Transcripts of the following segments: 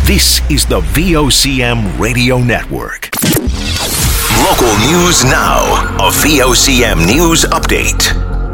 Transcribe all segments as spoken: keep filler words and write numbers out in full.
This is the V O C M Radio Network. Local news now. A V O C M News Update.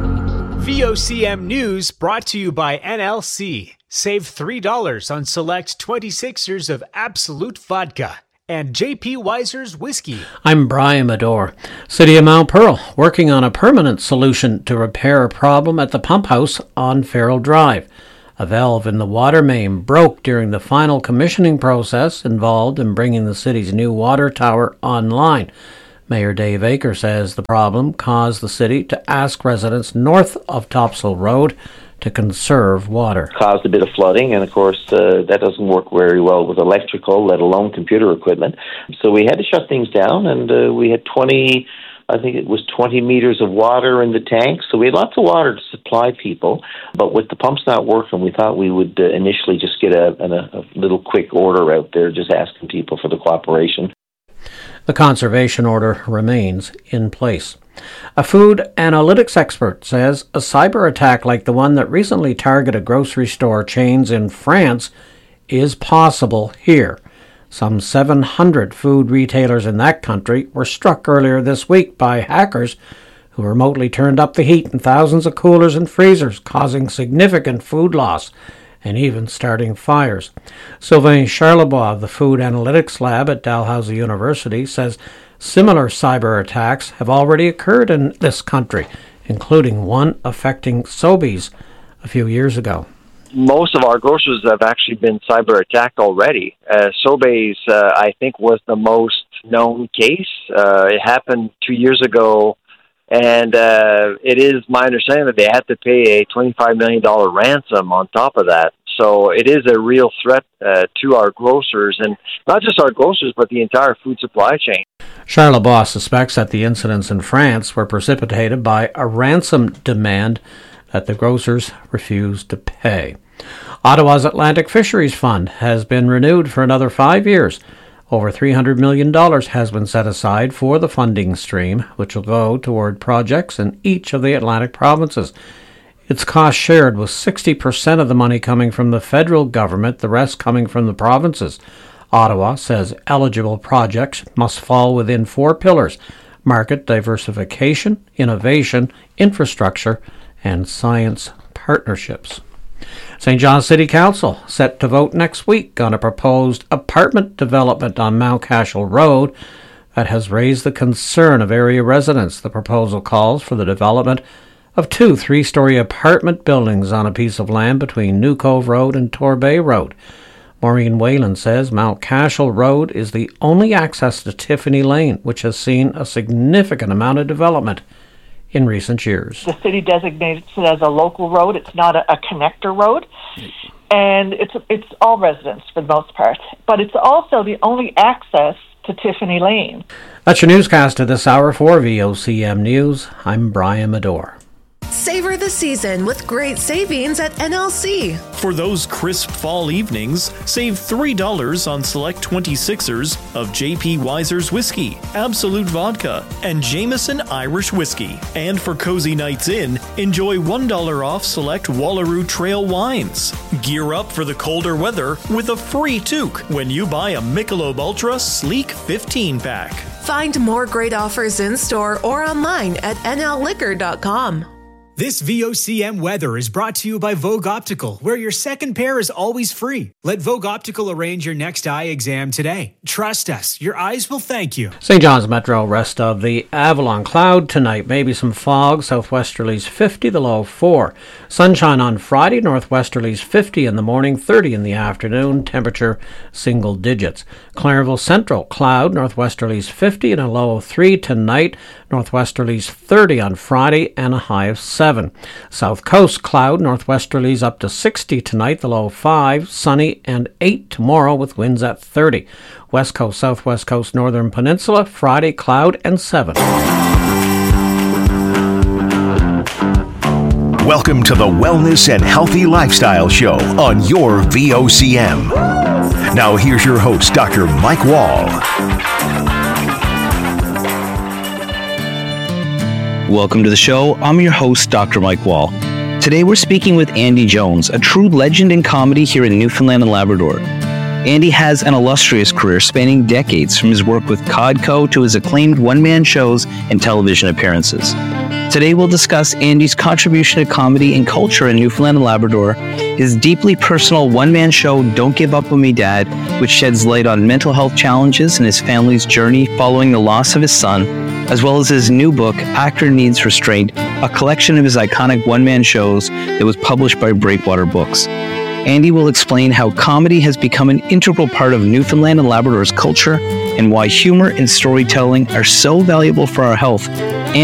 V O C M News brought to you by N L C. Save three dollars on select twenty-sixers of Absolute Vodka and J P Weiser's Whiskey. I'm Brian Medore. City of Mount Pearl working on a permanent solution to repair a problem at the pump house on Farrell Drive. A valve in the water main broke during the final commissioning process involved in bringing the city's new water tower online. Mayor Dave Aker says the problem caused the city to ask residents north of Topsail Road to conserve water. Caused a bit of flooding, and of course uh, that doesn't work very well with electrical, let alone computer equipment. So we had to shut things down, and uh, we had twenty, I think it was twenty meters of water in the tank. So we had lots of water to supply people, but with the pumps not working, we thought we would uh, initially just get a, a, a little quick order out there, just asking people for the cooperation. The conservation order remains in place. A food analytics expert says a cyber attack like the one that recently targeted grocery store chains in France is possible here. Some seven hundred food retailers in that country were struck earlier this week by hackers who remotely turned up the heat in thousands of coolers and freezers, causing significant food loss and even starting fires. Sylvain Charlebois of the Food Analytics Lab at Dalhousie University says similar cyber attacks have already occurred in this country, including one affecting Sobeys a few years ago. Most of our grocers have actually been cyber attacked already. Uh, Sobeys, uh, I think, was the most known case. Uh, it happened two years ago, and uh, it is my understanding that they had to pay a twenty-five million dollars ransom on top of that. So it is a real threat uh, to our grocers, and not just our grocers, but the entire food supply chain. Charlebois suspects that the incidents in France were precipitated by a ransom demand that the grocers refused to pay. Ottawa's Atlantic Fisheries Fund has been renewed for another five years. Over three hundred million dollars has been set aside for the funding stream, which will go toward projects in each of the Atlantic provinces. Its cost shared, with sixty percent of the money coming from the federal government, the rest coming from the provinces. Ottawa says eligible projects must fall within four pillars: market diversification, innovation, infrastructure, and science partnerships. Saint John City Council set to vote next week on a proposed apartment development on Mount Cashel Road that has raised the concern of area residents. The proposal calls for the development of two three-story apartment buildings on a piece of land between New Cove Road and Torbay Road. Maureen Whalen says Mount Cashel Road is the only access to Tiffany Lane, which has seen a significant amount of development in recent years. The city designates it as a local road. It's not a, a connector road, and it's it's all residents for the most part. But it's also the only access to Tiffany Lane. That's your newscast of this hour for V O C M News. I'm Brian Medore. Savor the season with great savings at N L C. For those crisp fall evenings, save three dollars on select twenty-sixers of J P Weiser's Whiskey, Absolute Vodka, and Jameson Irish Whiskey. And for cozy nights in, enjoy one dollar off select Wallaroo Trail wines. Gear up for the colder weather with a free toque when you buy a Michelob Ultra Sleek fifteen pack. Find more great offers in store or online at N L liquor dot com. This V O C M weather is brought to you by Vogue Optical, where your second pair is always free. Let Vogue Optical arrange your next eye exam today. Trust us, your eyes will thank you. Saint John's Metro, rest of the Avalon. Cloud tonight, maybe some fog, southwesterlies fifty, the low four. Sunshine on Friday, northwesterlies fifty in the morning, thirty in the afternoon, temperature single digits. Clareville Central, cloud, northwesterlies fifty and a low of three tonight, northwesterlies thirty on Friday and a high of seven. South Coast, cloud, northwesterlies up to sixty tonight, the low five, sunny and eight tomorrow with winds at thirty. West Coast, Southwest Coast, Northern Peninsula, Friday, cloud and seven. Welcome to the Wellness and Healthy Lifestyle Show on your V O C M. Now here's your host, Doctor Mike Wall. Welcome to the show. I'm your host, Doctor Mike Wall. Today we're speaking with Andy Jones, a true legend in comedy here in Newfoundland and Labrador. Andy has an illustrious career spanning decades, from his work with Codco to his acclaimed one-man shows and television appearances. Today we'll discuss Andy's contribution to comedy and culture in Newfoundland and Labrador, his deeply personal one-man show Don't Give Up On Me Dad, which sheds light on mental health challenges and his family's journey following the loss of his son, as well as his new book, Actor Needs Restraint, a collection of his iconic one-man shows that was published by Breakwater Books. Andy will explain how comedy has become an integral part of Newfoundland and Labrador's culture and why humor and storytelling are so valuable for our health, and